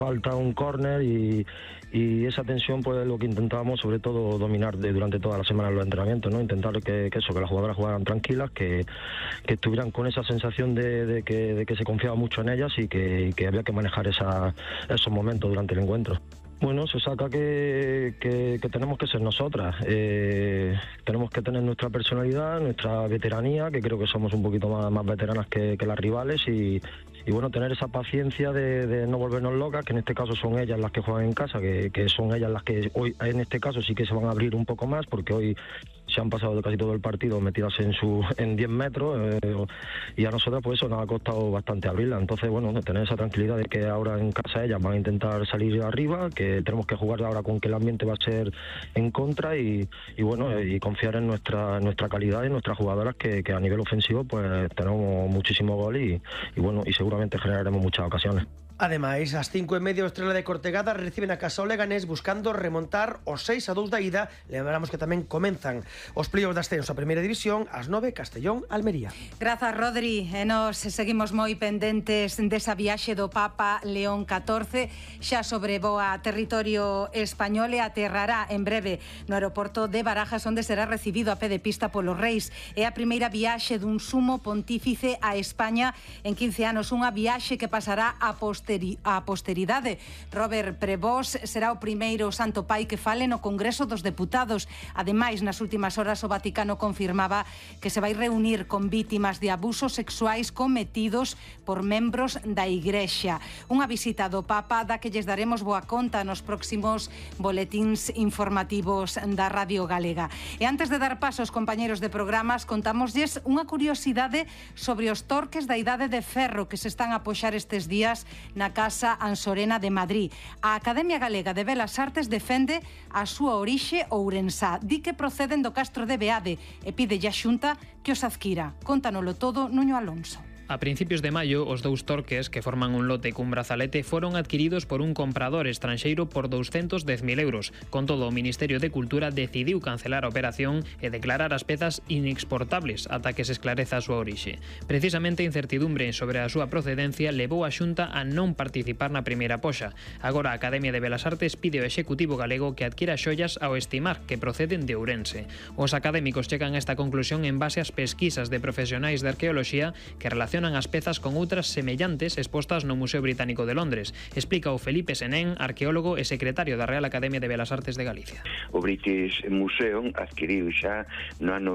falta un córner y esa tensión pues lo que intentábamos sobre todo dominar durante toda la semana en los entrenamientos, ¿no? Intentar que las jugadoras jugaran tranquilas, que estuvieran con esa sensación de que se confiaba mucho en ellas y que había que manejar esos momentos durante el encuentro. Bueno, se saca que tenemos que ser nosotras, tenemos que tener nuestra personalidad, nuestra veteranía, que creo que somos un poquito más veteranas que las rivales y bueno, tener esa paciencia de no volvernos locas, que en este caso son ellas las que juegan en casa, que son ellas las que hoy en este caso sí que se van a abrir un poco más, porque hoy se han pasado de casi todo el partido metidas en 10 metros y a nosotras pues eso nos ha costado bastante abrirla. Entonces bueno, tener esa tranquilidad de que ahora en casa ellas van a intentar salir arriba, que tenemos que jugar ahora con que el ambiente va a ser en contra y bueno, y confiar en nuestra calidad y en nuestras jugadoras que a nivel ofensivo pues tenemos muchísimo gol y bueno, y seguramente generaremos muchas ocasiones. Ademais, ás 5:30 o Estrela de Cortegada reciben a casa o Leganés buscando remontar os 6-2 da ida. Lembramos que tamén comenzan os playoffs de ascenso a Primeira División ás 9, Castellón, Almería. Grazas, Rodri. E nos seguimos moi pendentes desa viaxe do Papa León XIV. Xa sobrevoa territorio español e aterrará en breve no aeroporto de Barajas, onde será recibido a pé de pista polos reis. É a primeira viaxe dun sumo pontífice a España en 15 anos, unha viaxe que pasará a posteridade. Robert Prevost será o primeiro santo pai que fale no Congreso dos Deputados. Ademais, nas últimas horas o Vaticano confirmaba que se vai reunir con vítimas de abusos sexuais cometidos por membros da Igrexa. Unha visita do Papa da que lles daremos boa conta nos próximos boletíns informativos da Radio Galega. E antes de dar paso aos compañeros de programas, contámoslles unha curiosidade sobre os torques da Idade de Ferro que se están a apoxar estes días na Casa Ansorena de Madrid. A Academia Galega de Belas Artes defende a súa orixe ourensá. Di que proceden do Castro de Beade e pídelle á Xunta que os adquira. Cóntanolo todo Nuño Alonso. A principios de maio, os dous torques, que forman un lote cun brazalete, foron adquiridos por un comprador estranxeiro por 210.000 euros. Con todo, o Ministerio de Cultura decidiu cancelar a operación e declarar as pezas inexportables ata que se esclareza a súa orixe. Precisamente a incertidumbre sobre a súa procedencia levou a Xunta a non participar na primeira poxa. Agora a Academia de Belas Artes pide ao Executivo galego que adquira xoias ao estimar que proceden de Ourense. Os académicos chegan a esta conclusión en base ás pesquisas de profesionais de arqueoloxía que relacionan as pezas con outras semellantes expostas no Museo Británico de Londres. Explica o Felipe Senén, arqueólogo e secretario da Real Academia de Belas Artes de Galicia. O British Museum adquiriu xa no ano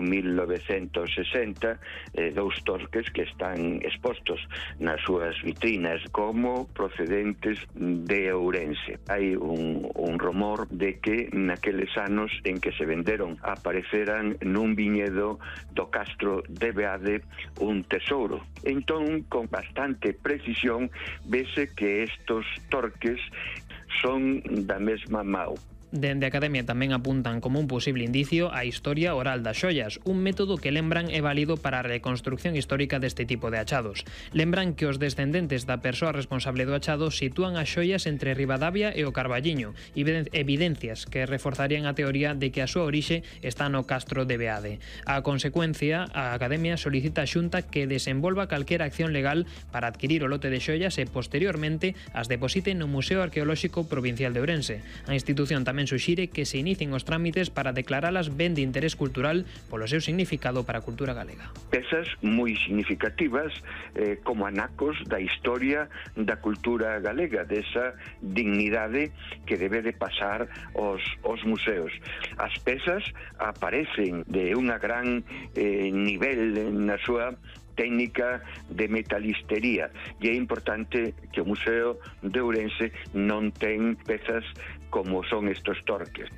1960 dous torques que están expostos nas súas vitrinas como procedentes de Ourense. Hai un rumor de que naqueles anos en que se venderon apareceran nun viñedo do Castro de Beade un tesouro. Entón, con bastante precisión, vese que estos torques son da mesma mao. Dende a Academia tamén apuntan como un posible indicio a historia oral das xoias, un método que lembran é válido para a reconstrucción histórica deste tipo de achados. Lembran que os descendentes da persoa responsable do achado sitúan as xoias entre Ribadavia e o Carballiño, evidencias que reforzarían a teoría de que a súa orixe está no Castro de Beade. A consecuencia, a Academia solicita a Xunta que desenvolva calquera acción legal para adquirir o lote de xoias e posteriormente as deposite no Museo Arqueolóxico Provincial de Ourense. A institución tamén suxire que se inicien os trámites para declaralas ben de interés cultural polo seu significado para a cultura galega. Pezas moi significativas como anacos da historia da cultura galega, desa dignidade que debe de pasar os museos. As pezas aparecen de unha gran nivel na súa técnica de metalistería e é importante que o Museo de Ourense non ten pezas como son estos torques.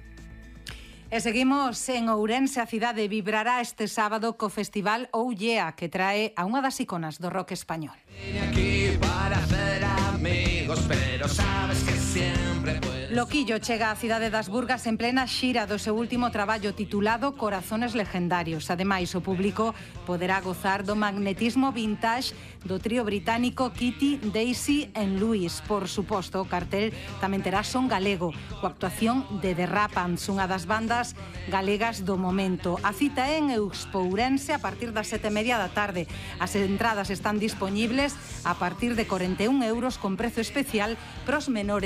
E seguimos en Ourense. A cidade vibrará este sábado co festival Oh Yeah, que trae a unha das iconas do rock español. Aquí para hacer amigos, pero sabes que siempre Loquillo chega á cidade das Burgas en plena xira do seu último traballo titulado Corazones Legendarios. Ademais, o público poderá gozar do magnetismo vintage do trío británico Kitty, Daisy and Louis. Por suposto, o cartel tamén terá son galego, coa actuación de The Rapans, unha das bandas galegas do momento. A cita é en Expourense a partir das 7:30 da tarde. As entradas están dispoñibles a partir de 41 euros con prezo especial pros menores